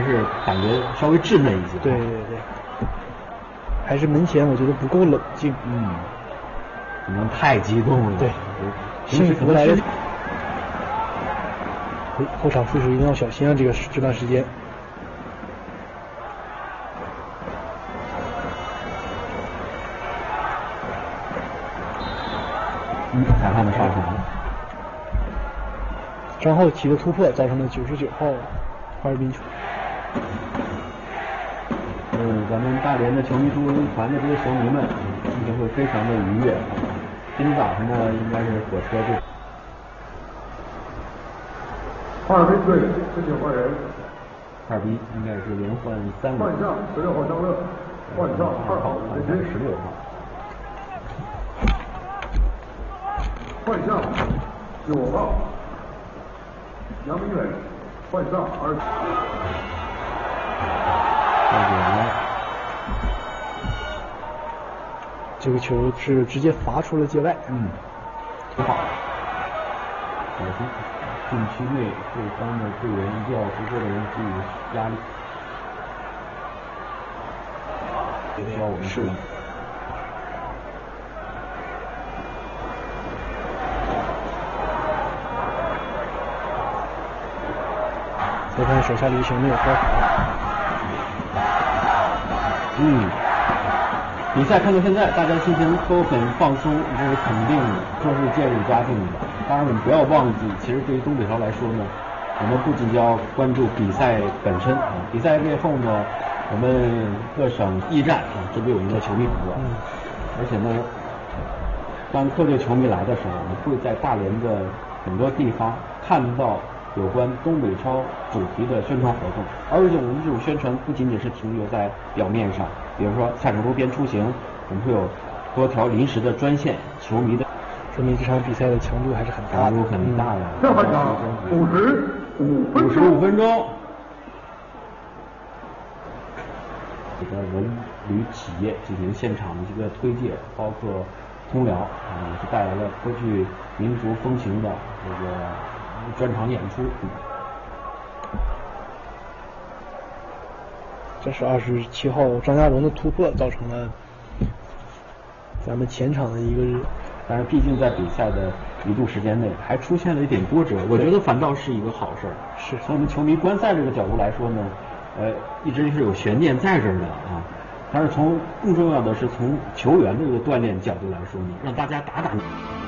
是感觉稍微稚嫩一些。 对，还是门前我觉得不够冷静。 可能太激动了。 对，幸福来了。后场出手一定要小心啊！这段时间。 裁判的哨声。 张浩奇的突破造成了99号哈尔滨球。 咱们大连的球迷足球团的这些球迷们心情会非常的愉悦。今天早上呢，应该是火车就。 哈尔滨队申请换人。 哈尔滨应该是连换3个。 换上16号张乐，换上2号换上16号。 换上9号杨明伟，换上2。 这个球是直接罚出了界外。 挺好。小心，禁区内对方的队员一定要足够的人给予压力。需要我们注意。 裁判手下留情没有开罚。 比赛看到现在，大家心情都很放松，这是肯定的，这是渐入佳境的。当然，我们不要忘记，其实对于东北超来说呢，我们不仅要关注比赛本身比赛背后呢，我们各省驿站这边有一个球迷服务，而且呢，当客队球迷来的时候，我们会在大连的很多地方看到有关东北超主题的宣传活动，而且我们这种宣传不仅仅是停留在表面上，比如说赛场周边出行，我们会有多条临时的专线，球迷的， 说明这场比赛的强度还是很大的。 强度很大的。 上半场 55分钟。这个文旅企业进行现场的这个推介，包括通辽也是带来了颇具民族风情的这个专场演出。 这是27号张家龙的突破造成了咱们前场的一个， 但是毕竟在比赛的一度时间内还出现了一点波折，我觉得反倒是一个好事。 是从我们球迷观赛这个角度来说呢，一直是有悬念在这儿的但是更重要的是从球员的这个锻炼角度来说呢，让大家打。